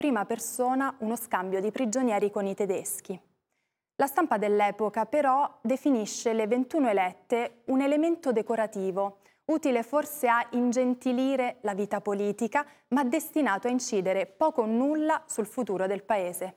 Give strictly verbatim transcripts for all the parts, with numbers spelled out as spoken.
prima persona uno scambio di prigionieri con i tedeschi. La stampa dell'epoca però definisce le ventuno elette un elemento decorativo, utile forse a ingentilire la vita politica, ma destinato a incidere poco o nulla sul futuro del paese.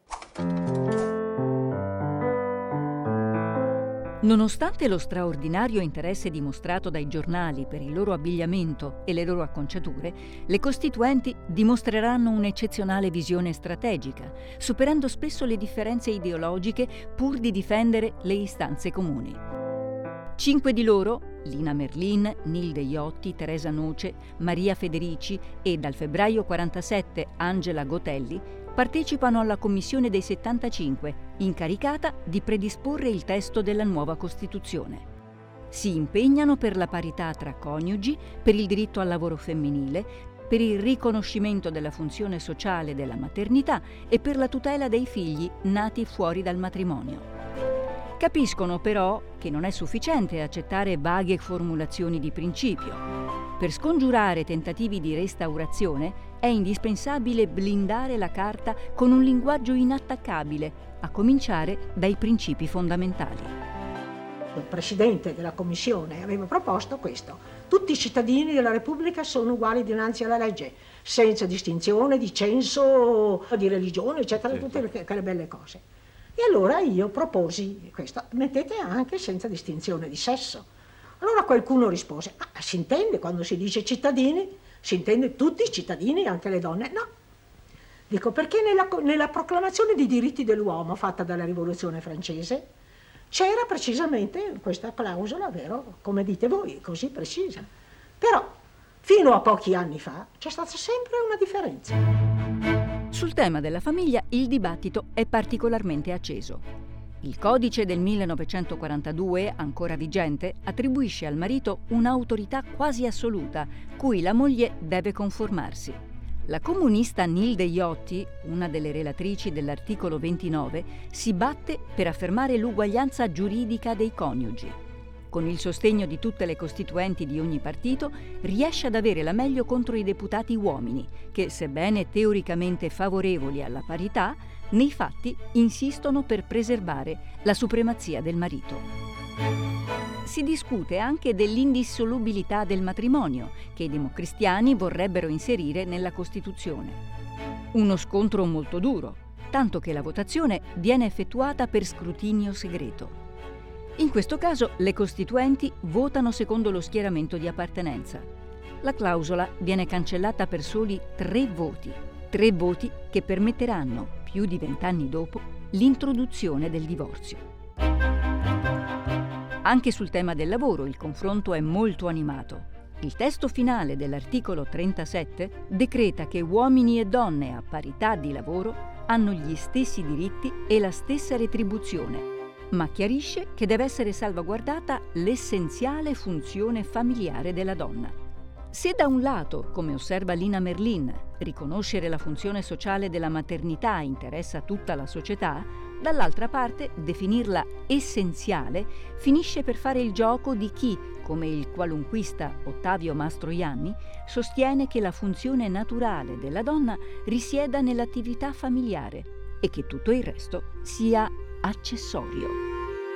Nonostante lo straordinario interesse dimostrato dai giornali per il loro abbigliamento e le loro acconciature, le costituenti dimostreranno un'eccezionale visione strategica, superando spesso le differenze ideologiche pur di difendere le istanze comuni. Cinque di loro, Lina Merlin, Nilde Iotti, Teresa Noce, Maria Federici e dal febbraio quarantasette Angela Gotelli, partecipano alla Commissione dei settantacinque, incaricata di predisporre il testo della nuova Costituzione. Si impegnano per la parità tra coniugi, per il diritto al lavoro femminile, per il riconoscimento della funzione sociale della maternità e per la tutela dei figli nati fuori dal matrimonio. Capiscono però che non è sufficiente accettare vaghe formulazioni di principio. Per scongiurare tentativi di restaurazione è indispensabile blindare la Carta con un linguaggio inattaccabile, a cominciare dai principi fondamentali. Il presidente della commissione aveva proposto questo: tutti i cittadini della Repubblica sono uguali dinanzi alla legge, senza distinzione di censo, di religione, eccetera, tutte le, quelle belle cose. E allora io proposi questo: mettete anche senza distinzione di sesso. Allora qualcuno rispose: ah, si intende quando si dice cittadini, si intende tutti i cittadini, anche le donne? No. Dico, perché nella, nella proclamazione dei diritti dell'uomo fatta dalla Rivoluzione francese c'era precisamente questa clausola, vero? Come dite voi, così precisa. Però fino a pochi anni fa c'è stata sempre una differenza. Sul tema della famiglia il dibattito è particolarmente acceso. Il codice del millenovecentoquarantadue, ancora vigente, attribuisce al marito un'autorità quasi assoluta, cui la moglie deve conformarsi. La comunista Nilde Iotti, una delle relatrici dell'articolo ventinove, si batte per affermare l'uguaglianza giuridica dei coniugi. Con il sostegno di tutte le costituenti di ogni partito, riesce ad avere la meglio contro i deputati uomini, che, sebbene teoricamente favorevoli alla parità, nei fatti insistono per preservare la supremazia del marito. Si discute anche dell'indissolubilità del matrimonio, che i democristiani vorrebbero inserire nella Costituzione. Uno scontro molto duro, tanto che la votazione viene effettuata per scrutinio segreto. In questo caso le costituenti votano secondo lo schieramento di appartenenza. La clausola viene cancellata per soli tre voti, tre voti che permetteranno, più di vent'anni dopo, l'introduzione del divorzio. Anche sul tema del lavoro il confronto è molto animato. Il testo finale dell'articolo trentasette decreta che uomini e donne a parità di lavoro hanno gli stessi diritti e la stessa retribuzione, ma chiarisce che deve essere salvaguardata l'essenziale funzione familiare della donna. Se da un lato, come osserva Lina Merlin, riconoscere la funzione sociale della maternità interessa tutta la società, dall'altra parte definirla essenziale finisce per fare il gioco di chi, come il qualunquista Ottavio Mastroianni, sostiene che la funzione naturale della donna risieda nell'attività familiare e che tutto il resto sia accessorio.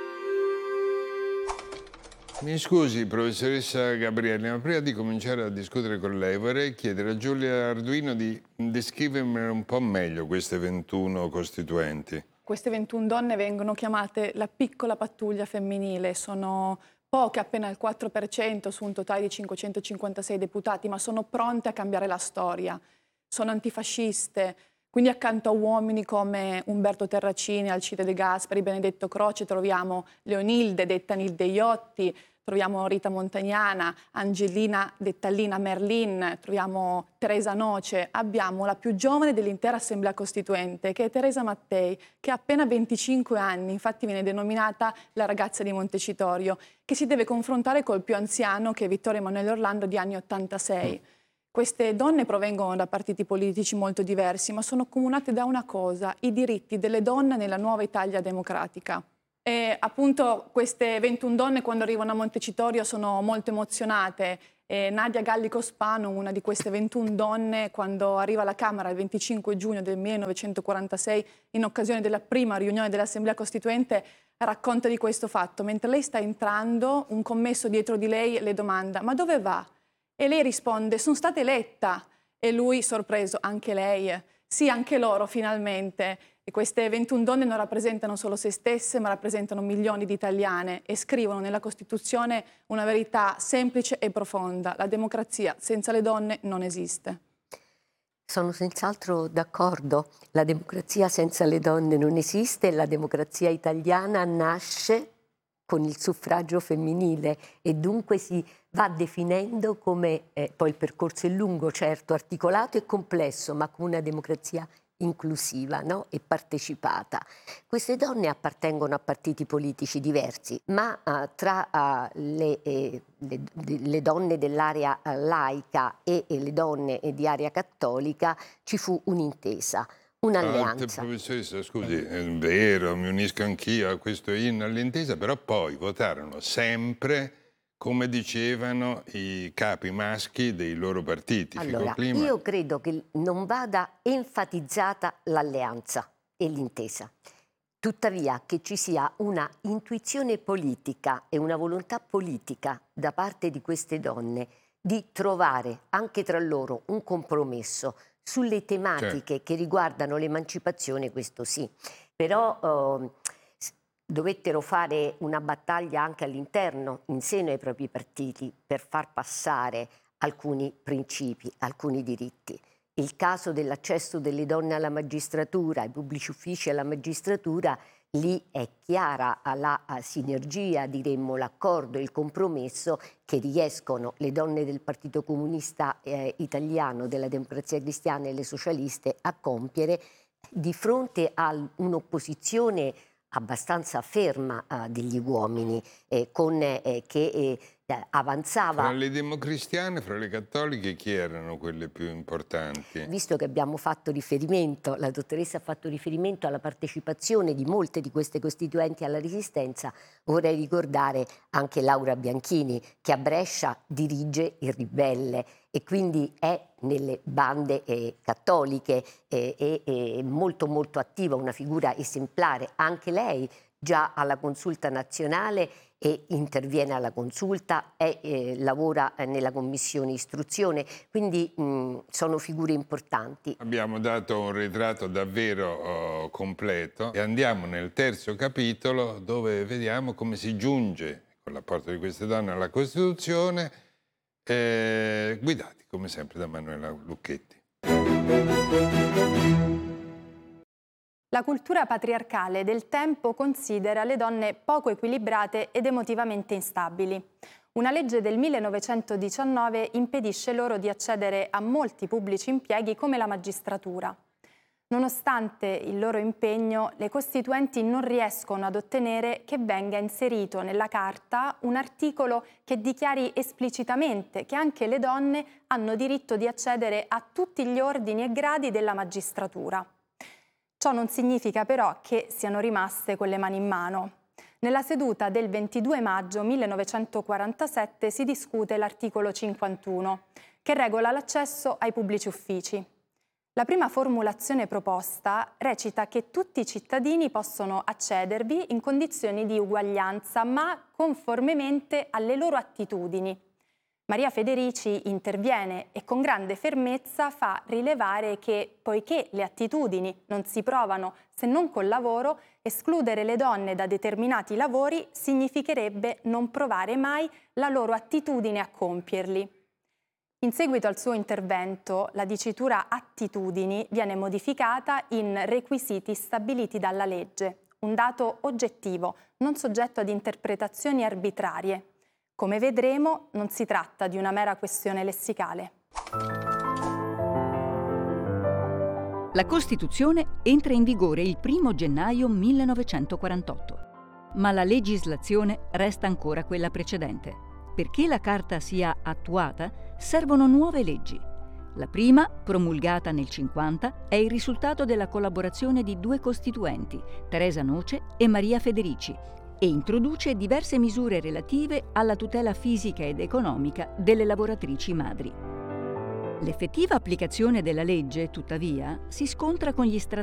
Mi scusi, professoressa Gabrielli, ma prima di cominciare a discutere con lei vorrei chiedere a Giulia Arduino di descrivermi un po' meglio queste ventuno costituenti. Queste ventuno donne vengono chiamate la piccola pattuglia femminile, sono poche, appena il quattro per cento su un totale di cinquecentocinquantasei deputati, ma sono pronte a cambiare la storia, sono antifasciste. Quindi accanto a uomini come Umberto Terracini, Alcide De Gasperi, Benedetto Croce troviamo Leonilde, detta Nilde Iotti, troviamo Rita Montagnana, Angelina, detta Lina Merlin, troviamo Teresa Noce, abbiamo la più giovane dell'intera Assemblea Costituente, che è Teresa Mattei, che ha appena venticinque anni, infatti viene denominata la ragazza di Montecitorio, che si deve confrontare col più anziano, che è Vittorio Emanuele Orlando, di anni ottantasei. Queste donne provengono da partiti politici molto diversi, ma sono accomunate da una cosa: i diritti delle donne nella nuova Italia democratica. E appunto queste ventuno donne quando arrivano a Montecitorio sono molto emozionate. E Nadia Gallico Spano, una di queste ventuno donne, quando arriva alla Camera il venticinque giugno del millenovecentoquarantasei, in occasione della prima riunione dell'Assemblea Costituente, racconta di questo fatto. Mentre lei sta entrando, un commesso dietro di lei le domanda: ma dove va? E lei risponde: sono stata eletta. E lui, sorpreso: anche lei? Sì, anche loro finalmente. E queste ventuno donne non rappresentano solo se stesse, ma rappresentano milioni di italiane e scrivono nella Costituzione una verità semplice e profonda: la democrazia senza le donne non esiste. Sono senz'altro d'accordo. La democrazia senza le donne non esiste. La democrazia italiana nasce con il suffragio femminile e dunque si va definendo come, eh, poi il percorso è lungo, certo, articolato e complesso, ma come una democrazia inclusiva, no? E partecipata. Queste donne appartengono a partiti politici diversi, ma uh, tra uh, le, eh, le, le donne dell'area uh, laica e, e le donne di area cattolica ci fu un'intesa, un'alleanza. Ah, professoressa, scusi, è vero, mi unisco anch'io a questo inno all'intesa, però poi votarono sempre come dicevano i capi maschi dei loro partiti. Allora, io credo che non vada enfatizzata l'alleanza e l'intesa. Tuttavia che ci sia una intuizione politica e una volontà politica da parte di queste donne di trovare anche tra loro un compromesso sulle tematiche certo. che riguardano l'emancipazione, questo sì. Però eh, dovettero fare una battaglia anche all'interno, in seno ai propri partiti, per far passare alcuni principi, alcuni diritti. Il caso dell'accesso delle donne alla magistratura, ai pubblici uffici e alla magistratura, lì è chiara la sinergia, diremmo l'accordo, il compromesso che riescono le donne del Partito Comunista eh, Italiano, della Democrazia Cristiana e le socialiste a compiere di fronte a un'opposizione abbastanza ferma uh, degli uomini eh, con, eh, che eh, avanzava. Fra le democristiane, fra le cattoliche, chi erano quelle più importanti? Visto che abbiamo fatto riferimento, la dottoressa ha fatto riferimento alla partecipazione di molte di queste costituenti alla Resistenza, vorrei ricordare anche Laura Bianchini, che a Brescia dirige il Ribelle e quindi è nelle bande eh, cattoliche e eh, eh, eh, molto molto attiva, una figura esemplare, anche lei già alla Consulta Nazionale e interviene alla Consulta e eh, lavora eh, nella Commissione Istruzione, quindi mh, sono figure importanti. Abbiamo dato un ritratto davvero oh, completo e andiamo nel terzo capitolo dove vediamo come si giunge con l'apporto di queste donne alla Costituzione, eh, guidati come sempre da Manuela Lucchetti. La cultura patriarcale del tempo considera le donne poco equilibrate ed emotivamente instabili. Una legge del millenovecentodiciannove impedisce loro di accedere a molti pubblici impieghi come la magistratura. Nonostante il loro impegno, le costituenti non riescono ad ottenere che venga inserito nella Carta un articolo che dichiari esplicitamente che anche le donne hanno diritto di accedere a tutti gli ordini e gradi della magistratura. Ciò non significa però che siano rimaste con le mani in mano. Nella seduta del ventidue maggio millenovecentoquarantasette si discute l'articolo cinquantuno, che regola l'accesso ai pubblici uffici. La prima formulazione proposta recita che tutti i cittadini possono accedervi in condizioni di uguaglianza, ma conformemente alle loro attitudini. Maria Federici interviene e con grande fermezza fa rilevare che, poiché le attitudini non si provano se non col lavoro, escludere le donne da determinati lavori significherebbe non provare mai la loro attitudine a compierli. In seguito al suo intervento, la dicitura attitudini viene modificata in requisiti stabiliti dalla legge, un dato oggettivo, non soggetto ad interpretazioni arbitrarie. Come vedremo, non si tratta di una mera questione lessicale. La Costituzione entra in vigore il primo gennaio millenovecentoquarantotto, ma la legislazione resta ancora quella precedente. Perché la Carta sia attuata, servono nuove leggi. La prima, promulgata nel cinquanta, è il risultato della collaborazione di due costituenti, Teresa Noce e Maria Federici, e introduce diverse misure relative alla tutela fisica ed economica delle lavoratrici madri. L'effettiva applicazione della legge, tuttavia, si scontra con gli stratagemmi